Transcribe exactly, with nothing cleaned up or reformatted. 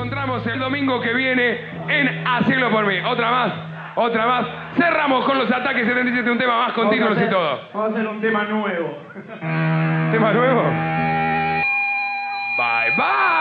encontramos el domingo que viene en Hacelo por mí. Otra más, otra más. Cerramos con los Ataques setenta y siete, un tema más con títulos y todo. Vamos a hacer un tema nuevo. ¿Tema nuevo?